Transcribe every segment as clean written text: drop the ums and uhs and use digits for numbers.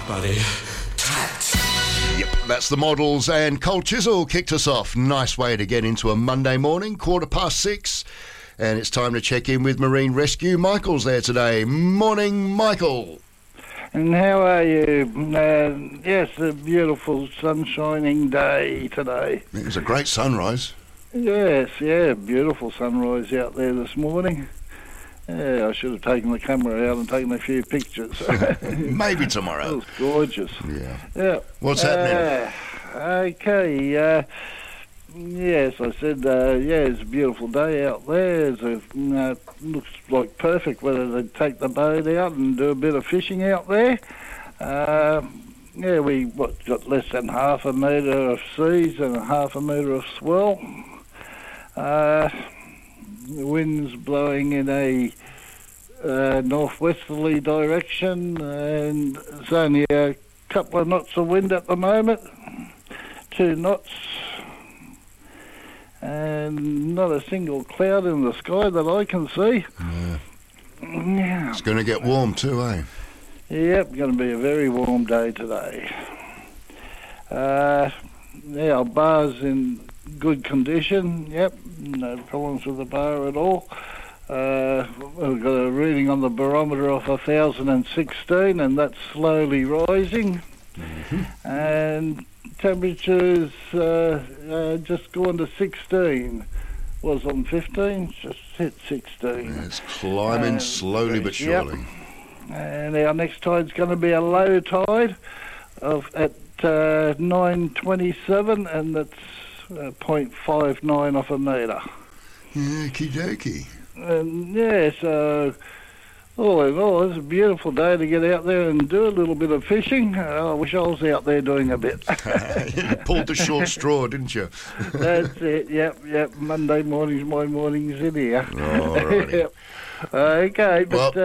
buddy. Tapped. Yep, that's the Models, and Cole Chisel kicked us off. Nice way to get into a Monday morning, 6:15. And it's time to check in with Marine Rescue. Michael's there today. Morning, Michael. And how are you? Yes, a beautiful sunshining day today. It was a great sunrise. Yes, yeah, beautiful sunrise out there this morning. Yeah, I should have taken the camera out and taken a few pictures. Maybe tomorrow. It was gorgeous. Yeah. What's happening? Okay, yes, I said, it's a beautiful day out there. Looks like perfect weather to take the boat out and do a bit of fishing out there. We got less than half a metre of seas and half a metre of swell. The wind's blowing in a northwesterly direction, and it's only a couple of knots of wind at the moment, 2 knots. And not a single cloud in the sky that I can see. Yeah. It's going to get warm too, eh? Yep, going to be a very warm day today. Our bar's in good condition. Yep, no problems with the bar at all. We've got a reading on the barometer of 1,016, and that's slowly rising. Mm-hmm. And temperatures just gone to 16. Was on 15, just hit 16. Yeah, it's climbing slowly but surely. Yep. And our next tide's going to be a low tide at 9:27, and that's 0.59 off a metre. Okie dokie. And so all in all, it's a beautiful day to get out there and do a little bit of fishing. I wish I was out there doing a bit. You pulled the short straw, didn't you? That's it, yep. Monday morning's my mornings in here. Alrighty. Yep. Okay, but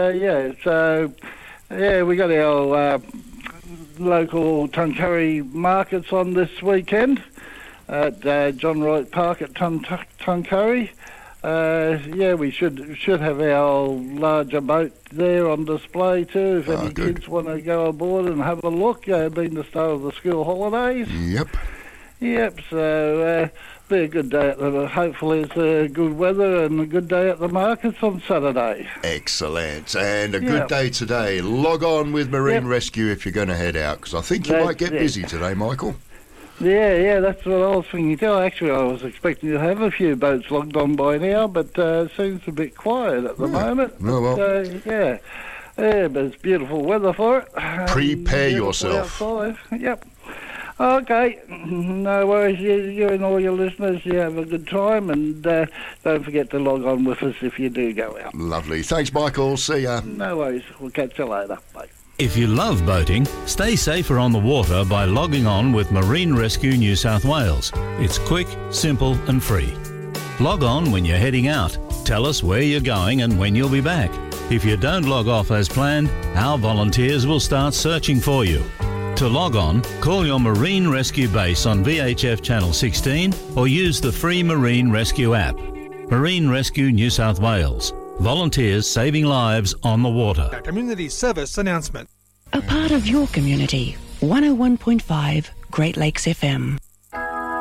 we got our local Tuncurry markets on this weekend at John Wright Park at Tuncurry. We should have our larger boat there on display too, if any kids want to go aboard and have a look, being the start of the school holidays. Yep, so be a good day. Hopefully it's good weather and a good day at the markets on Saturday. Excellent, and a good day today. Log on with Marine Rescue if you're going to head out, because I think you might get busy today, Michael. Yeah, that's what I was thinking too. Actually, I was expecting to have a few boats logged on by now, but it seems a bit quiet at the moment. Oh, well. But it's beautiful weather for it. Prepare yourself. Outside. Yep. Okay, no worries. You and all your listeners, you have a good time, and don't forget to log on with us if you do go out. Lovely. Thanks, Michael. See ya. No worries. We'll catch you later. Bye. If you love boating, stay safer on the water by logging on with Marine Rescue New South Wales. It's quick, simple and free. Log on when you're heading out. Tell us where you're going and when you'll be back. If you don't log off as planned, our volunteers will start searching for you. To log on, call your Marine Rescue base on VHF Channel 16 or use the free Marine Rescue app. Marine Rescue New South Wales. Volunteers saving lives on the water. A community service announcement. A part of your community. 101.5 Great Lakes FM.